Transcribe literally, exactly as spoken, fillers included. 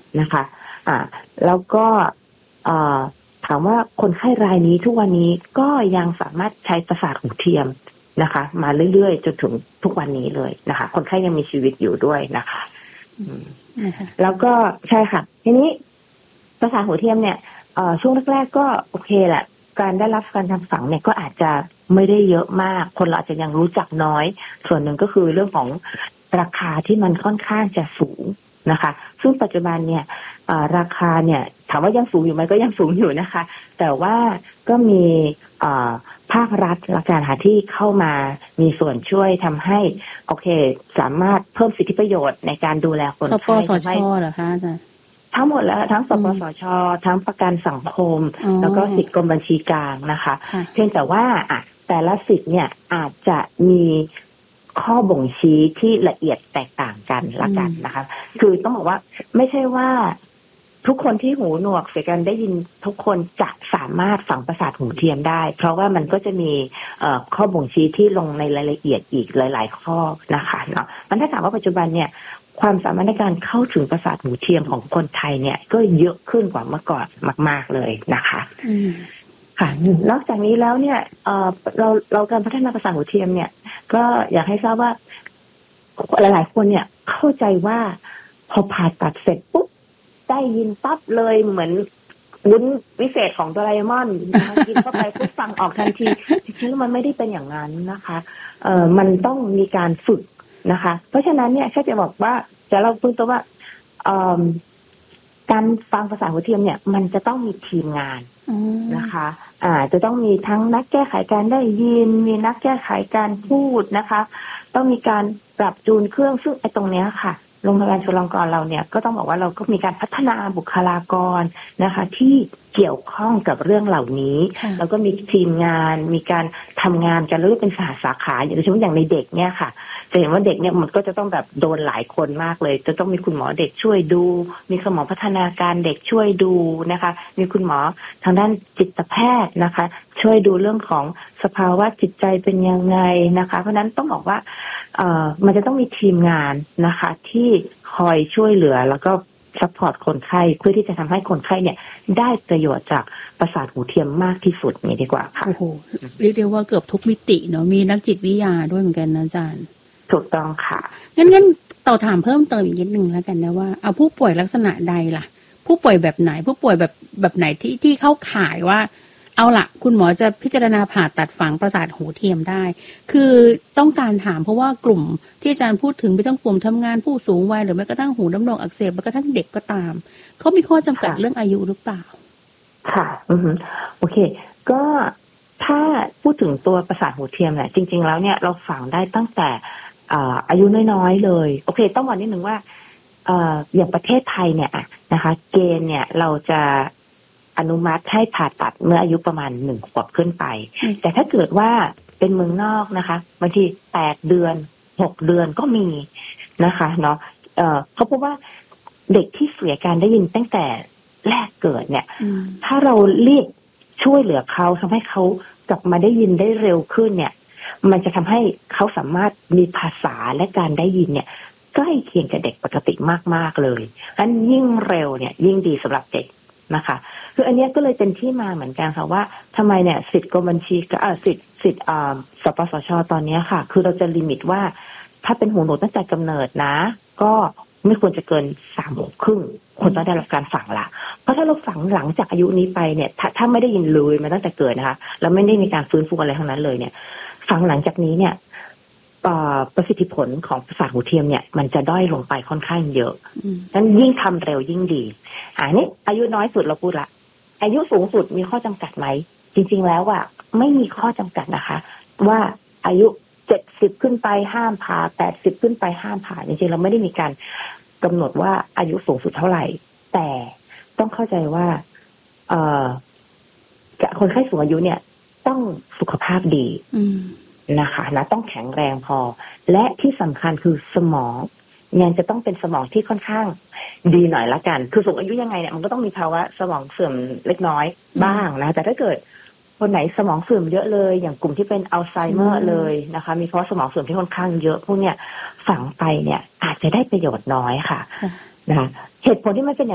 นะคะอ่าแล้วก็อ่าถามว่าคนไข้รายนี้ทุกวันนี้ก็ยังสามารถใช้ประสาทหูเทียมนะคะมาเรื่อยๆจนถึงทุกวันนี้เลยนะคะคนไข้ยังมีชีวิตอยู่ด้วยนะคะแล้วก็ใช่ค่ะทีนี้ประสาทหูเทียมเนี่ยช่วงแรกๆก็โอเคแหละการได้รับการทำฝังเนี่ยก็อาจจะไม่ได้เยอะมากคนเราอาจจะยังรู้จักน้อยส่วนหนึ่งก็คือเรื่องของราคาที่มันค่อนข้างจะสูงนะคะซึ่งปัจจุบันเนี่ยราคาเนี่ยถามว่ายังสูงอยู่ไหมก็ยังสูงอยู่นะคะแต่ว่าก็มีภาครัฐและการหาที่เข้ามามีส่วนช่วยทำให้โอเคสามารถเพิ่มสิทธิประโยชน์ในการดูแลคนไข้สปสช.เหรอคะอาจารย์ทั้งหมดแล้วทั้งสปสช.ทั้งประกันสังคมแล้วก็สิทธิกรมบัญชีกลางนะคะเพียงแต่ว่าอ่ะแต่ละสิทธิ์เนี่ยอาจจะมีข้อบ่งชี้ที่ละเอียดแตกต่างกันละกันนะคะคือต้องบอกว่าไม่ใช่ว่าทุกคนที่หูหนวกเสียการได้ยินทุกคนจะสามารถฝังประสาทหูเทียมได้เพราะว่ามันก็จะมีข้อบ่งชี้ที่ลงในรายละเอียดอีกหลายๆข้อนะคะเนาะมันถ้าถามว่าปัจจุบันเนี่ยความสามารถในการเข้าถึงประสาทหูเทียมของคนไทยเนี่ยก็เยอะขึ้นกว่าเมื่อก่อนมากๆเลยนะคะค่ะนอกจากนี้แล้วเนี่ยเอ่อเราเราการพัฒนาประสาทหูเทียมเนี่ยก็อยากให้ทราบว่าหลายๆคนเนี่ยเข้าใจว่าพอผ่าตัดเสร็จปุ๊บได้ยินปั๊บเลยเหมือนวุ้นวิเศษของโดราเอมอนนะคะกินเข้าไปปุ๊บฟังออกทันทีจริงๆมันไม่ได้เป็นอย่างนั้นนะคะเอ่อมันต้องมีการฝึกนะคะเพราะฉะนั้นเนี่ยแค่จะบอกว่าจะเราพูดตัวว่าการฟังภาษาหูเทียมเนี่ยมันจะต้องมีทีมงานนะคะอ่าจะต้องมีทั้งนักแก้ไขการได้ยินมีนักแก้ไขการพูดนะคะต้องมีการปรับจูนเครื่องซึ่งไอ้ตรงเนี้ยค่ะโรงพยาบาลจุฬาลงกรณ์เราเนี่ยก็ต้องบอกว่าเราก็มีการพัฒนาบุคลากรนะคะที่เกี่ยวข้องกับเรื่องเหล่านี้แล้วก็มีทีมงานมีการทำงานกันแล้วก็เป็นสาสาขาอย่างเช่นอย่างในเด็กเนี่ยค่ะจะเห็นว่าเด็กเนี่ยมันก็จะต้องแบบโดนหลายคนมากเลยจะต้องมีคุณหมอเด็กช่วยดูมีคุณหมอพัฒนาการเด็กช่วยดูนะคะมีคุณหมอทางด้านจิตแพทย์นะคะช่วยดูเรื่องของสภาวะจิตใจเป็นยังไงนะคะเพราะนั้นต้องบอกว่าเอ่อมันจะต้องมีทีมงานนะคะที่คอยช่วยเหลือแล้วก็ซัพพอร์ตคนไข้เพื่อที่จะทำให้คนไข้เนี่ยได้ประโยชน์จากประสาทหูเทียมมากที่สุดนี่ดีกว่าค่ะโอ้โหเรียกได้ว่าเกือบทุกมิติเนาะมีนักจิตวิทยาด้วยเหมือนกันนะอาจารย์ถูกต้องค่ะงั้นงั้นต่อถามเพิ่มเติมอีกนิดนึงแล้วกันนะว่าเอาผู้ป่วยลักษณะใดล่ะผู้ป่วยแบบไหนผู้ป่วยแบบแบบไหนที่ที่เข้าข่ายว่าเอาล่ะคุณหมอจะพิจารณาผ่าตัดฝังประสาทหูเทียมได้คือต้องการถามเพราะว่ากลุ่มที่อาจารย์พูดถึงไม่ต้องกลุ่มทำงานผู้สูงวัยหรือแม้กระทั่งหูน้ำนองอักเสบแม้กระทั่งเด็กก็ตามเขามีข้อจำกัดเรื่องอายุหรือเปล่าค่ะอือฮึโอเคก็ถ้าพูดถึงตัวประสาทหูเทียมเนี่ยจริงๆแล้วเนี่ยเราฝังได้ตั้งแต่อายุน้อยๆเลยโอเคต้องบอกนิดนึงว่าอย่างประเทศไทยเนี่ยนะคะเกณฑ์เนี่ยเราจะอนุมัติให้ผ่าตัดเมื่ออายุประมาณหนึ่งขวบขึ้นไปแต่ถ้าเกิดว่าเป็นเมืองนอกนะคะบางทีแปดเดือนหกเดือนก็มีนะคะเนาะเขาพบว่าเด็กที่เสียการได้ยินตั้งแต่แรกเกิดเนี่ยถ้าเรารีบช่วยเหลือเขาทำให้เขากลับมาได้ยินได้เร็วขึ้นเนี่ยมันจะทำให้เขาสามารถมีภาษาและการได้ยินเนี่ยใกล้เคียงกับเด็กปกติมากๆเลยงั้นยิ่งเร็วเนี่ยยิ่งดีสำหรับเด็กนะคะคืออันนี้ก็เลยเป็นที่มาเหมือนกันค่ะว่าทำไมเนี่ยสิทธิ์กรมบัญชีกับสิทธิ์สิทธิ์สปสช.ตอนนี้ค่ะคือเราจะลิมิตว่าถ้าเป็นหูหนวกตั้งแต่กำเนิดนะก็ไม่ควรจะเกินสามขวบครึ่งควรต้องได้รับการฝังละเพราะถ้าเราฝังหลังจากอายุนี้ไปเนี่ยถ้าถ้าไม่ได้ยินเลยมาตั้งแต่เกิดนะคะแล้วไม่ได้มีการฟื้นฟูอะไรทั้งนั้นเลยเนี่ยฝังหลังจากนี้เนี่ยประสิทธิผลของประสาทหูเทียมเนี่ยมันจะด้อยลงไปค่อนข้างเยอะนั้นยิ่งทำเร็วยิ่งดีอันนี้อายุน้อยสุดเราพูดละอายุสูงสุดมีข้อจำกัดไหมจริงๆแล้วอ่ะไม่มีข้อจำกัดนะคะว่าอายุเจ็ดสิบขึ้นไปห้ามผ่าแปดสิบขึ้นไปห้ามผ่าจริงๆเราไม่ได้มีการกำหนดว่าอายุสูงสุดเท่าไหร่แต่ต้องเข้าใจว่าเอ่อคนไข้สูงอายุเนี่ยต้องสุขภาพดีนะคะนะต้องแข็งแรงพอและที่สำคัญคือสมองยังจะต้องเป็นสมองที่ค่อนข้างดีหน่อยละกันคือสูงอายุยังไงเนี่ยมันก็ต้องมีภาวะสมองเสื่อมเล็กน้อยบ้างนะแต่ถ้าเกิดคนไหนสมองเสื่อมเยอะเลยอย่างกลุ่มที่เป็นอัลไซเมอร์เลยนะคะมีภาวะสมองเสื่อมที่ค่อนข้างเยอะพวกเนี้ยฝังไปเนี่ยอาจจะได้ประโยชน์น้อยค่ะนะคะเหตุผลที่มันเป็น